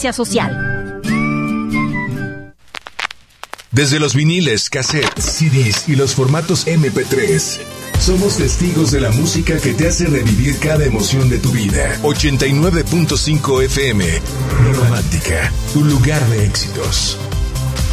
justicia social. Desde los viniles, cassettes, CDs y los formatos MP3, somos testigos de la música que te hace revivir cada emoción de tu vida. 89.5 FM, Romántica, tu lugar de éxitos.